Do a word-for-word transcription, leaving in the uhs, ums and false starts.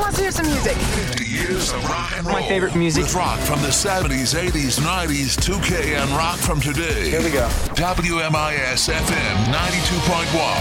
wants to hear some music? fifty years of rock and roll. My favorite music. With rock from the seventies, eighties, nineties, two K, and rock from today. Here we go. W M I S F M ninety-two point one.